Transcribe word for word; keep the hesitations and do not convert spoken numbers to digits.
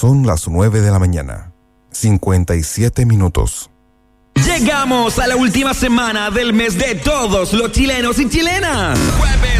Son las nueve de la mañana, cincuenta y siete minutos. Llegamos a la última semana del mes de todos los chilenos y chilenas. Jueves